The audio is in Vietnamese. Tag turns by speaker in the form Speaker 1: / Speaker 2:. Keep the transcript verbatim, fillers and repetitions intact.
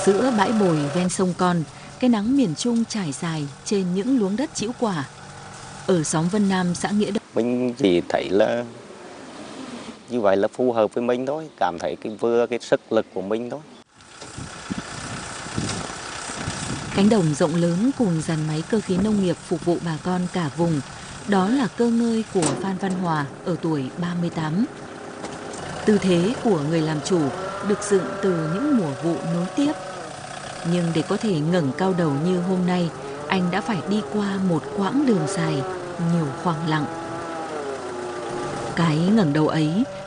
Speaker 1: Giữa bãi bồi ven sông Con, cái nắng miền Trung trải dài trên những luống đất trĩu quả. Ở xóm Vân Nam, xã Nghĩa Đông,
Speaker 2: Mình chỉ thấy là như vậy là phù hợp với mình thôi, cảm thấy cái vừa cái sức lực của mình thôi.
Speaker 1: cánh đồng rộng lớn cùng dàn máy cơ khí nông nghiệp phục vụ bà con cả vùng. Đó là cơ ngơi của Phan Văn Hòa ở tuổi ba mươi tám. Tư thế của người làm chủ được dựng từ những mùa vụ nối tiếp. Nhưng để có thể ngẩng cao đầu như hôm nay, anh đã phải đi qua một quãng đường dài, nhiều khoảng lặng. Cái ngẩng đầu ấy